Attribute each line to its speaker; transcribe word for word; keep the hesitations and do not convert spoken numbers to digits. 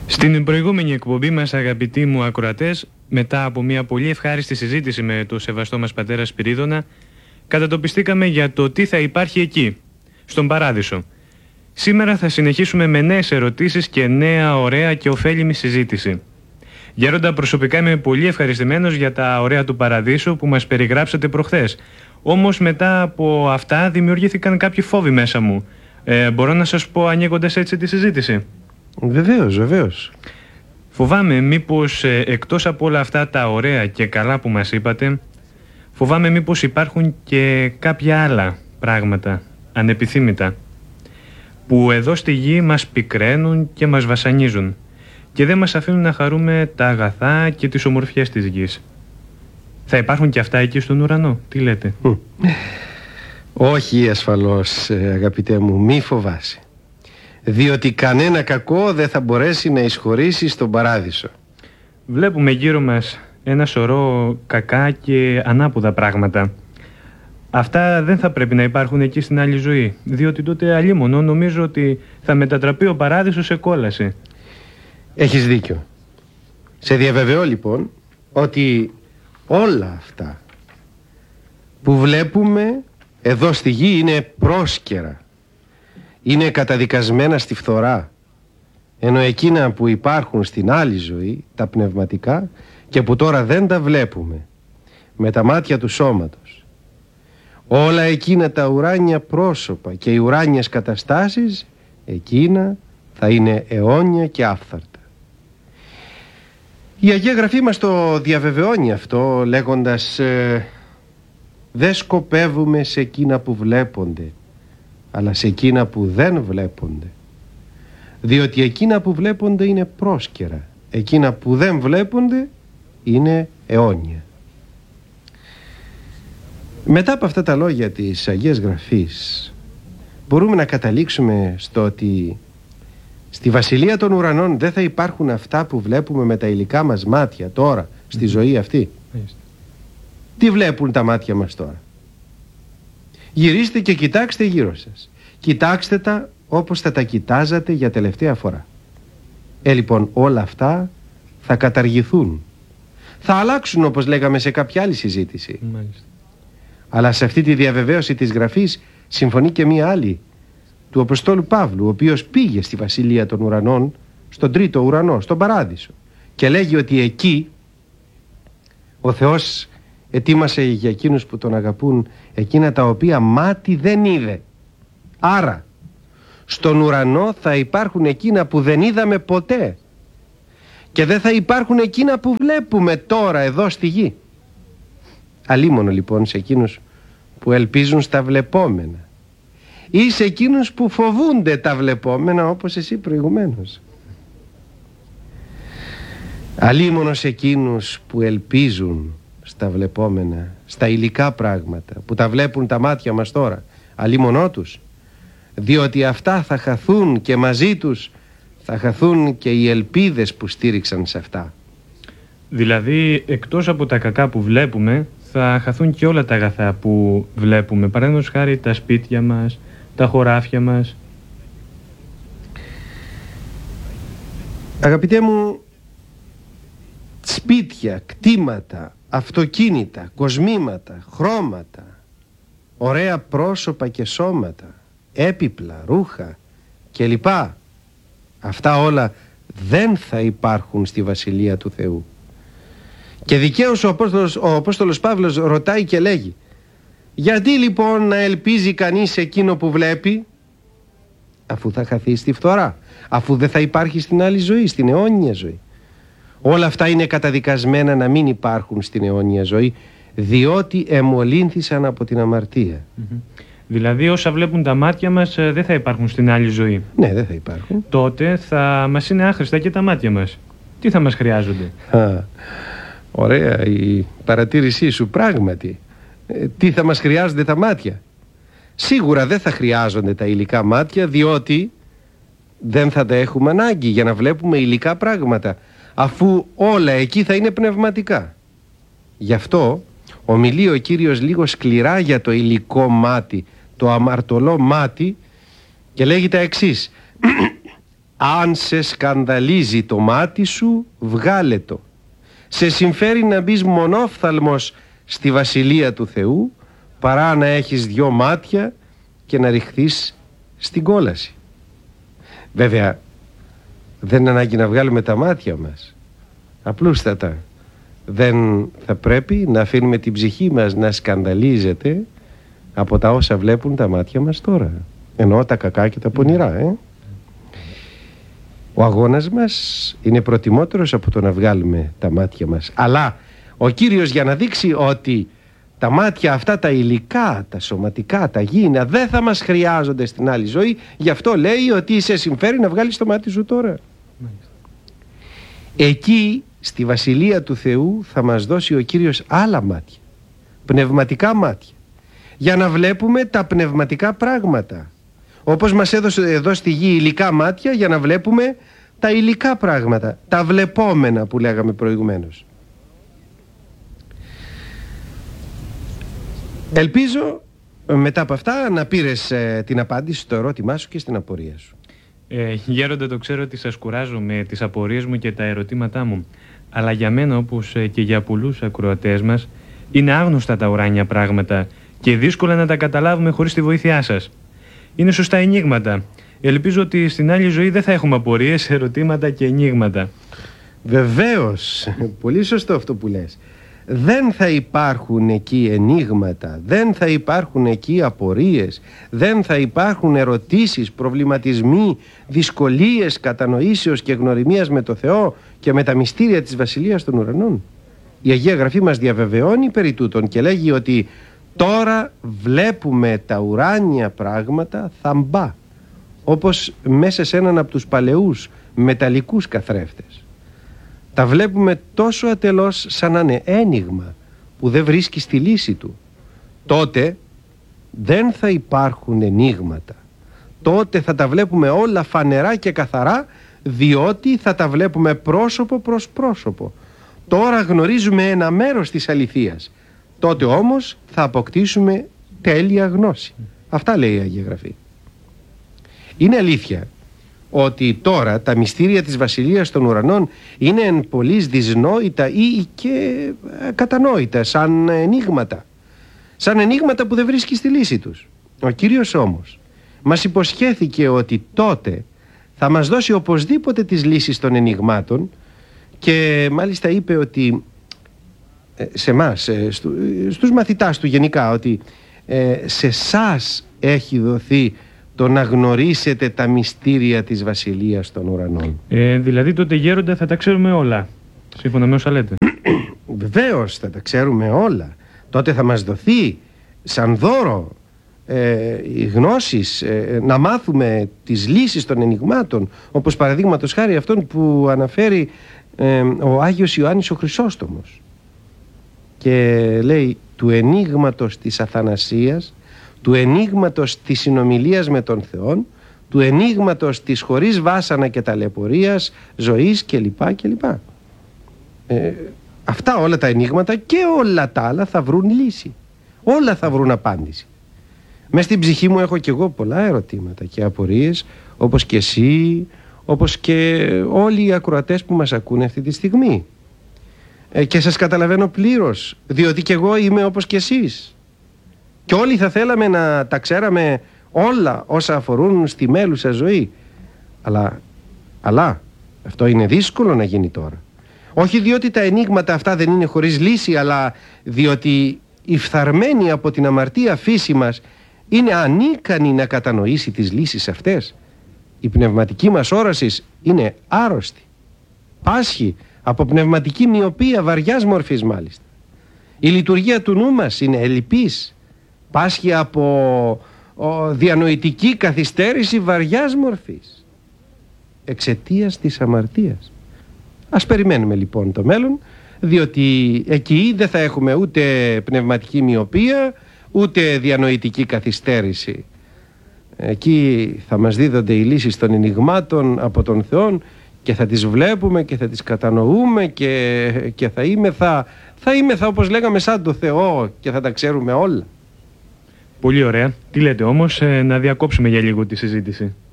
Speaker 1: Στην προηγούμενη εκπομπή μας, αγαπητοί μου ακροατές, μετά από μια πολύ ευχάριστη συζήτηση με το σεβαστό μας πατέρα Σπυρίδωνα, κατατοπιστήκαμε για το τι θα υπάρχει εκεί, στον Παράδεισο. Σήμερα θα συνεχίσουμε με νέες ερωτήσεις και νέα ωραία και ωφέλιμη συζήτηση. Γέροντα, προσωπικά είμαι πολύ ευχαριστημένος για τα ωραία του Παραδείσου που μας περιγράψατε προχθές. Όμως μετά από αυτά δημιουργήθηκαν κάποιοι φόβοι μέσα μου. Ε, μπορώ να σας πω ανοίγοντας έτσι τη συζήτηση?
Speaker 2: Βεβαίως, βεβαίως.
Speaker 1: Φοβάμαι μήπως ε, εκτός από όλα αυτά τα ωραία και καλά που μας είπατε, φοβάμαι μήπως υπάρχουν και κάποια άλλα πράγματα ανεπιθύμητα που εδώ στη γη μας πικραίνουν και μας βασανίζουν και δεν μας αφήνουν να χαρούμε τα αγαθά και τις ομορφιές της γης. Θα υπάρχουν και αυτά εκεί στον ουρανό, τι λέτε?
Speaker 2: Όχι ασφαλώς, αγαπητέ μου, μη φοβάσαι, διότι κανένα κακό δεν θα μπορέσει να εισχωρήσει στον Παράδεισο.
Speaker 1: Βλέπουμε γύρω μας ένα σωρό κακά και ανάποδα πράγματα. Αυτά δεν θα πρέπει να υπάρχουν εκεί στην άλλη ζωή, διότι τότε αλίμονο νομίζω ότι θα μετατραπεί ο Παράδεισος σε κόλαση.
Speaker 2: Έχεις δίκιο. Σε διαβεβαιώ λοιπόν ότι όλα αυτά που βλέπουμε εδώ στη γη είναι πρόσκαιρα, είναι καταδικασμένα στη φθορά, ενώ εκείνα που υπάρχουν στην άλλη ζωή, τα πνευματικά, και που τώρα δεν τα βλέπουμε με τα μάτια του σώματος, όλα εκείνα τα ουράνια πρόσωπα και οι ουράνιες καταστάσεις, εκείνα θα είναι αιώνια και άφθαρτα. Η Αγία Γραφή μας το διαβεβαιώνει αυτό λέγοντας ε, «Δεν σκοπεύουμε σε εκείνα που βλέπονται, αλλά σε εκείνα που δεν βλέπονται, διότι εκείνα που βλέπονται είναι πρόσκαιρα, εκείνα που δεν βλέπονται είναι αιώνια». Μετά από αυτά τα λόγια της Αγίας Γραφής μπορούμε να καταλήξουμε στο ότι στη Βασιλεία των Ουρανών δεν θα υπάρχουν αυτά που βλέπουμε με τα υλικά μας μάτια τώρα, στη mm-hmm. ζωή αυτή. Mm-hmm. Τι βλέπουν τα μάτια μας τώρα? Γυρίστε και κοιτάξτε γύρω σας. Κοιτάξτε τα όπως θα τα κοιτάζατε για τελευταία φορά. Ε, λοιπόν, όλα αυτά θα καταργηθούν. Θα αλλάξουν, όπως λέγαμε σε κάποια άλλη συζήτηση. Mm-hmm. Αλλά σε αυτή τη διαβεβαίωση της Γραφής συμφωνεί και μία άλλη, του Αποστόλου Παύλου, ο οποίος πήγε στη Βασιλεία των Ουρανών, στον τρίτο ουρανό, στον Παράδεισο, και λέγει ότι εκεί ο Θεός ετοίμασε για εκείνους που τον αγαπούν εκείνα τα οποία μάτι δεν είδε. Άρα στον ουρανό θα υπάρχουν εκείνα που δεν είδαμε ποτέ και δεν θα υπάρχουν εκείνα που βλέπουμε τώρα εδώ στη γη. Αλίμονο λοιπόν σε εκείνους που ελπίζουν στα βλεπόμενα ή σε εκείνους που φοβούνται τα βλεπόμενα, όπως εσύ προηγουμένως. Αλίμονο σε εκείνους που ελπίζουν στα βλεπόμενα, στα υλικά πράγματα που τα βλέπουν τα μάτια μας τώρα. Αλίμονό τους, διότι αυτά θα χαθούν και μαζί τους θα χαθούν και οι ελπίδες που στήριξαν σε αυτά.
Speaker 1: Δηλαδή εκτός από τα κακά που βλέπουμε θα χαθούν και όλα τα αγαθά που βλέπουμε, παραδείγματος χάρη τα σπίτια μας, τα χωράφια μας.
Speaker 2: Αγαπητέ μου, σπίτια, κτήματα, αυτοκίνητα, κοσμήματα, χρώματα, ωραία πρόσωπα και σώματα, έπιπλα, ρούχα κλπ. Αυτά όλα δεν θα υπάρχουν στη Βασιλεία του Θεού. Και δικαίως ο Απόστολος, ο Απόστολος Παύλος ρωτάει και λέγει, γιατί λοιπόν να ελπίζει κανείς εκείνο που βλέπει, αφού θα χαθεί στη φθορά, αφού δεν θα υπάρχει στην άλλη ζωή, στην αιώνια ζωή? Όλα αυτά είναι καταδικασμένα να μην υπάρχουν στην αιώνια ζωή, διότι εμολύνθησαν από την αμαρτία.
Speaker 1: Mm-hmm. Δηλαδή όσα βλέπουν τα μάτια μας δεν θα υπάρχουν στην άλλη ζωή.
Speaker 2: Ναι, δεν θα υπάρχουν.
Speaker 1: Τότε θα μας είναι άχρηστα και τα μάτια μας. Τι θα μας χρειάζονται?
Speaker 2: Α, ωραία η παρατήρησή σου, πράγματι. Ε, τι θα μας χρειάζονται τα μάτια? Σίγουρα δεν θα χρειάζονται τα υλικά μάτια, διότι δεν θα τα έχουμε ανάγκη για να βλέπουμε υλικά πράγματα, αφού όλα εκεί θα είναι πνευματικά. Γι' αυτό ομιλεί ο Κύριος λίγο σκληρά για το υλικό μάτι, το αμαρτωλό μάτι, και λέγει τα εξής Αν σε σκανδαλίζει το μάτι σου, βγάλε το. Σε συμφέρει να μπεις μονόφθαλμος στη βασιλεία του Θεού, παρά να έχεις δυο μάτια και να ρηχθείς στην κόλαση. Βέβαια, δεν είναι ανάγκη να βγάλουμε τα μάτια μας. Απλούστατα, δεν θα πρέπει να αφήνουμε την ψυχή μας να σκανδαλίζεται από τα όσα βλέπουν τα μάτια μας τώρα. Εννοώ τα κακά και τα πονηρά, ε. Ο αγώνας μας είναι προτιμότερος από το να βγάλουμε τα μάτια μας. Αλλά ο Κύριος, για να δείξει ότι τα μάτια αυτά τα υλικά, τα σωματικά, τα γήινα δεν θα μας χρειάζονται στην άλλη ζωή, γι' αυτό λέει ότι σε συμφέρει να βγάλεις το μάτι σου τώρα. Μάλιστα. Εκεί στη Βασιλεία του Θεού θα μας δώσει ο Κύριος άλλα μάτια, πνευματικά μάτια, για να βλέπουμε τα πνευματικά πράγματα. Όπως μας έδωσε εδώ στη γη υλικά μάτια για να βλέπουμε τα υλικά πράγματα, τα βλεπόμενα που λέγαμε προηγουμένως. Ελπίζω μετά από αυτά να πήρες ε, την απάντηση στο ερώτημά σου και στην απορία σου.
Speaker 1: Ε, Γέροντα, το ξέρω ότι σας κουράζω με τις απορίες μου και τα ερωτήματά μου, αλλά για μένα, όπως και για πολλούς ακροατές μας, είναι άγνωστα τα ουράνια πράγματα και δύσκολα να τα καταλάβουμε χωρίς τη βοήθειά σας. Είναι σωστά ενίγματα. Ελπίζω ότι στην άλλη ζωή δεν θα έχουμε απορίες, ερωτήματα και ενίγματα.
Speaker 2: Βεβαίως, πολύ σωστό αυτό που λες. Δεν θα υπάρχουν εκεί ενίγματα, δεν θα υπάρχουν εκεί απορίες, δεν θα υπάρχουν ερωτήσεις, προβληματισμοί, δυσκολίες κατανοήσεως και γνωριμίας με το Θεό και με τα μυστήρια της Βασιλείας των Ουρανών. Η Αγία Γραφή μας διαβεβαιώνει περί τούτων και λέγει ότι τώρα βλέπουμε τα ουράνια πράγματα θαμπά, όπως μέσα σε έναν από τους παλαιούς μεταλλικούς καθρέφτες. Τα βλέπουμε τόσο ατελώς σαν να είναι ένιγμα που δεν βρίσκει τη λύση του. Τότε δεν θα υπάρχουν ενίγματα. Τότε θα τα βλέπουμε όλα φανερά και καθαρά, διότι θα τα βλέπουμε πρόσωπο προς πρόσωπο. Τώρα γνωρίζουμε ένα μέρος της αληθείας. Τότε όμως θα αποκτήσουμε τέλεια γνώση. Αυτά λέει η Αγία Γραφή. Είναι αλήθεια ότι τώρα τα μυστήρια της Βασιλείας των Ουρανών είναι εν πολλοίς δυσνόητα ή και κατανόητα, σαν ενίγματα. Σαν ενίγματα που δεν βρίσκει στη λύση τους. Ο Κύριος όμως μας υποσχέθηκε ότι τότε θα μας δώσει οπωσδήποτε τις λύσεις των ενιγμάτων και μάλιστα είπε ότι σε εμάς, στους μαθητάς του γενικά, ότι σε εσάς έχει δοθεί το να γνωρίσετε τα μυστήρια της Βασιλείας των Ουρανών.
Speaker 1: Ε, δηλαδή τότε, Γέροντα, θα τα ξέρουμε όλα, σύμφωνα με όσα λέτε.
Speaker 2: Βεβαίως θα τα ξέρουμε όλα. Τότε θα μας δοθεί σαν δώρο ε, οι γνώσεις, ε, να μάθουμε τις λύσεις των ενιγμάτων, όπως παραδείγματος χάρη αυτόν που αναφέρει ε, ο Άγιος Ιωάννης ο Χρυσόστομος, και λέει του ενίγματος της αθανασίας, του ενίγματος της συνομιλίας με τον Θεό, του ενίγματος της χωρίς βάσανα και ταλαιπωρίας ζωής κλπ. κλπ. Ε, αυτά όλα τα ενίγματα και όλα τα άλλα θα βρουν λύση. Όλα θα βρουν απάντηση. Μες στην ψυχή μου έχω και εγώ πολλά ερωτήματα και απορίες, όπως και εσύ, όπως και όλοι οι ακροατές που μας ακούνε αυτή τη στιγμή. Ε, και σας καταλαβαίνω πλήρως, διότι και εγώ είμαι όπως και εσείς. Και όλοι θα θέλαμε να τα ξέραμε όλα όσα αφορούν στη μέλουσα ζωή. Αλλά, αλλά αυτό είναι δύσκολο να γίνει τώρα. Όχι διότι τα ενίγματα αυτά δεν είναι χωρίς λύση, αλλά διότι η φθαρμένη από την αμαρτία φύση μας είναι ανίκανη να κατανοήσει τις λύσεις αυτές. Η πνευματική μας όραση είναι άρρωστη. Πάσχει από πνευματική μοιοπία βαριάς μορφής μάλιστα. Η λειτουργία του νου μας είναι ελλειπής. Πάσχει από ο, διανοητική καθυστέρηση βαριάς μορφής, εξαιτίας της αμαρτίας. Ας περιμένουμε λοιπόν το μέλλον, διότι εκεί δεν θα έχουμε ούτε πνευματική μοιοπία, ούτε διανοητική καθυστέρηση. Εκεί θα μας δίδονται οι λύσεις των ενιγμάτων από τον Θεό και θα τις βλέπουμε και θα τις κατανοούμε και, και θα είμεθα, θα είμεθα όπως λέγαμε σαν το Θεό και θα τα ξέρουμε όλα.
Speaker 1: Πολύ ωραία. Τι λέτε όμως, ε, να διακόψουμε για λίγο τη συζήτηση.